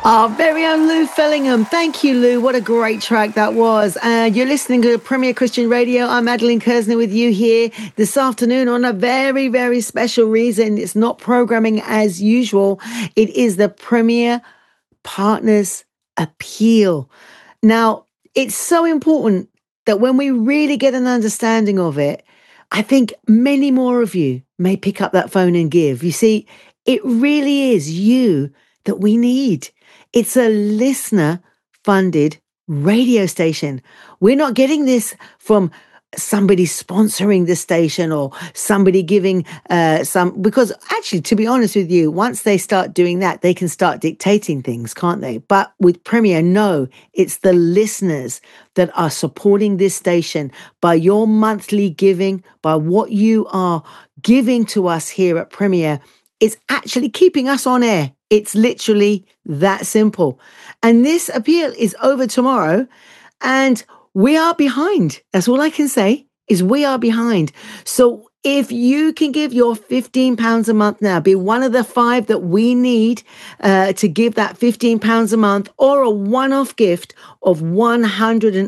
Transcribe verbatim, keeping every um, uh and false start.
Our very own Lou Fellingham. Thank you, Lou. What a great track that was. Uh, you're listening to Premier Christian Radio. I'm Madeline Kersner with you here this afternoon on a very, very special reason. It's not programming as usual. It is the Premier Partners Appeal. Now, it's so important that when we really get an understanding of it, I think many more of you may pick up that phone and give. You see, it really is you that we need. It's a listener-funded radio station. We're not getting this from somebody sponsoring the station or somebody giving uh, some, because actually, to be honest with you, once they start doing that, they can start dictating things, can't they? But with Premier, no, it's the listeners that are supporting this station by your monthly giving, by what you are giving to us here at Premier. It's actually keeping us on air. It's literally that simple. And this appeal is over tomorrow, and we are behind. That's all I can say, is we are behind. So if you can give your fifteen pounds a month now, be one of the five that we need uh, to give that fifteen pounds a month, or a one-off gift of one hundred